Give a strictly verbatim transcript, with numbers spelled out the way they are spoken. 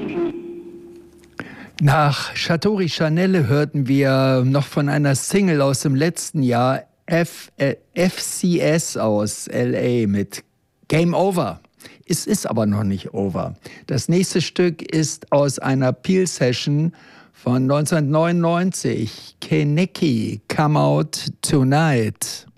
Nach Chateau Chanel hörten wir noch von einer Single aus dem letzten Jahr, F, äh, F C S aus L A mit Game Over. Es ist aber noch nicht over. Das nächste Stück ist aus einer Peel-Session von neunzehnhundertneunundneunzig. Keneki, Come Out Tonight.